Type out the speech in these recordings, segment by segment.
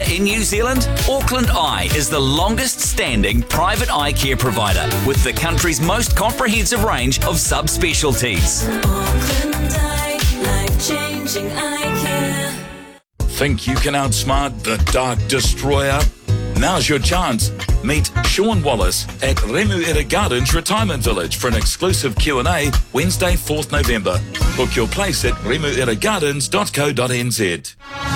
in New Zealand? Auckland Eye is the longest standing private eye care provider with the country's most comprehensive range of subspecialties. Auckland Eye, life-changing eye care. Think you can outsmart the Dark Destroyer? Now's your chance. Meet Sean Wallace at Remuera Gardens Retirement Village for an exclusive Q&A Wednesday, 4th November. Book your place at remueragardens.co.nz.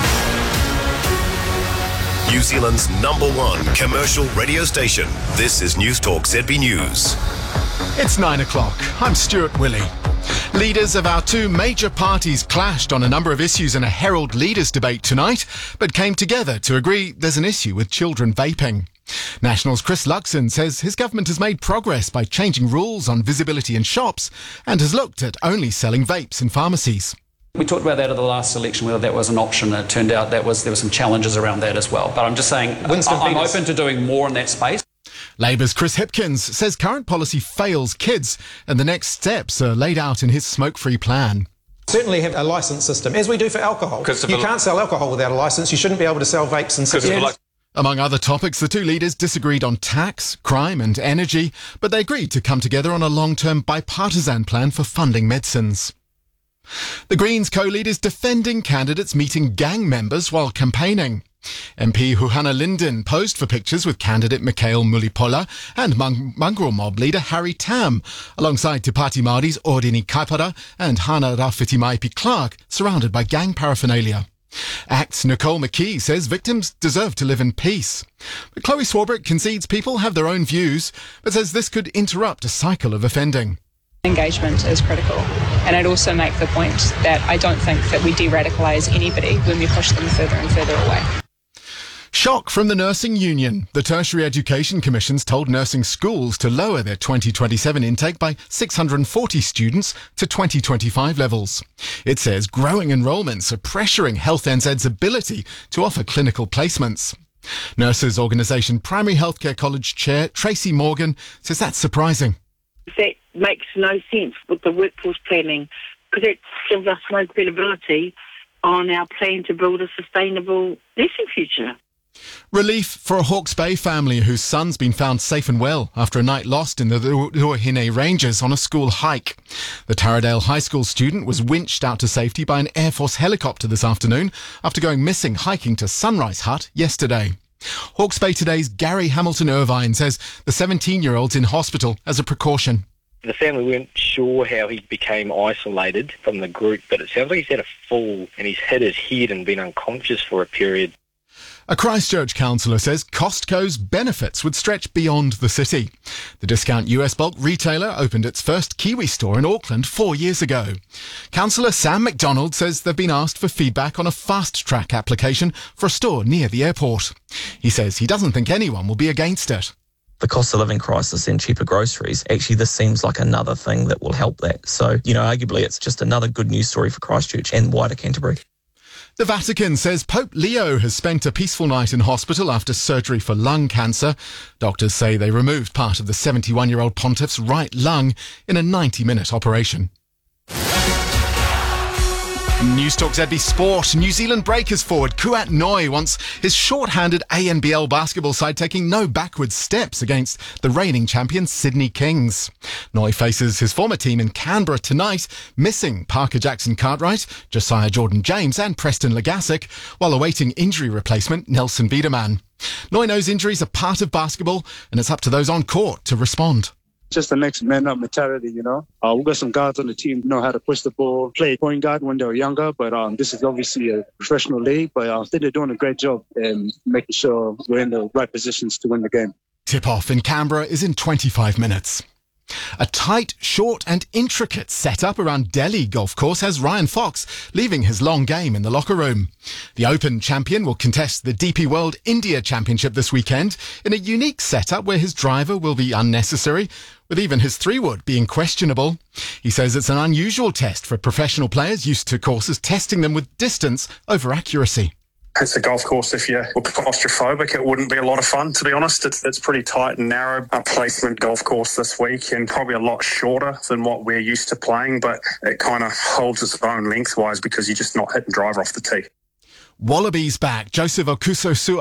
New Zealand's #1 commercial radio station. This is News Talk ZB News. It's 9 o'clock. I'm Stuart Willey. Leaders of our two major parties clashed on a number of issues in a Herald Leaders debate tonight, but came together to agree there's an issue with children vaping. National's Chris Luxon says his government has made progress by changing rules on visibility in shops and has looked at only selling vapes in pharmacies. We talked about that at the last election, whether that was an option, and it turned out there were some challenges around that as well. But I'm just saying, I'm open to doing more in that space. Labour's Chris Hipkins says current policy fails kids and the next steps are laid out in his smoke-free plan. Certainly have a licence system, as we do for alcohol. You can't sell alcohol without a licence. You shouldn't be able to sell vapes and cigarettes. Among other topics, the two leaders disagreed on tax, crime and energy, but they agreed to come together on a long-term bipartisan plan for funding medicines. The Greens co-lead is defending candidates meeting gang members while campaigning. MP Huhana Linden posed for pictures with candidate Mikhail Mulipola and mongrel mob leader Harry Tam, alongside Te Pāti Māori's Ordini Kaipara and Hana Rauwhiti Clark, surrounded by gang paraphernalia. ACT's Nicole McKee says victims deserve to live in peace. But Chloe Swarbrick concedes people have their own views, but says this could interrupt a cycle of offending. Engagement is critical, and I'd also make the point that I don't think that we de-radicalise anybody when we push them further and further away. Shock from the Nursing Union. The Tertiary Education Commission's told nursing schools to lower their 2027 intake by 640 students to 2025 levels. It says growing enrolments are pressuring Health NZ's ability to offer clinical placements. Nurses Organisation Primary Healthcare College Chair Tracy Morgan says that's surprising. That makes no sense with the workforce planning, because it gives us no credibility on our plan to build a sustainable nursing future. Relief for a Hawke's Bay family whose son's been found safe and well after a night lost in the Ruahine Ranges on a school hike. The Taradale High School student was winched out to safety by an Air Force helicopter this afternoon after going missing hiking to Sunrise Hut yesterday. Hawke's Bay Today's Gary Hamilton Irvine says the 17-year-old's in hospital as a precaution. The family weren't sure how he became isolated from the group, but it sounds like he's had a fall and he's hit his head and been unconscious for a period. A Christchurch councillor says Costco's benefits would stretch beyond the city. The discount US bulk retailer opened its first Kiwi store in Auckland 4 years ago. Councillor Sam McDonald says they've been asked for feedback on a fast-track application for a store near the airport. He says he doesn't think anyone will be against it. The cost of living crisis and cheaper groceries, actually this seems like another thing that will help that. So, arguably it's just another good news story for Christchurch and wider Canterbury. The Vatican says Pope Leo has spent a peaceful night in hospital after surgery for lung cancer. Doctors say they removed part of the 71-year-old pontiff's right lung in a 90-minute operation. News Talk ZB Sport. New Zealand Breakers forward Kuat Noi wants his short-handed ANBL basketball side taking no backward steps against the reigning champion Sydney Kings. Noi faces his former team in Canberra tonight, missing Parker Jackson-Cartwright, Josiah Jordan-James and Preston Legasic, while awaiting injury replacement Nelson Wiedemann. Noi knows injuries are part of basketball and it's up to those on court to respond. Just the next man up mentality, We've got some guards on the team who know how to push the ball, play point guard when they were younger, but this is obviously a professional league, but I think they're doing a great job in making sure we're in the right positions to win the game. Tip-off in Canberra is in 25 minutes. A tight, short and intricate setup around Delhi Golf Course has Ryan Fox leaving his long game in the locker room. The Open champion will contest the DP World India Championship this weekend in a unique setup where his driver will be unnecessary, with even his 3-wood being questionable. He says it's an unusual test for professional players used to courses testing them with distance over accuracy. It's a golf course. If you were claustrophobic, it wouldn't be a lot of fun, to be honest. It's pretty tight and narrow placement golf course this week and probably a lot shorter than what we're used to playing, but it kind of holds its own lengthwise because you're just not hitting driver off the tee. Wallabies back. Joseph Okuso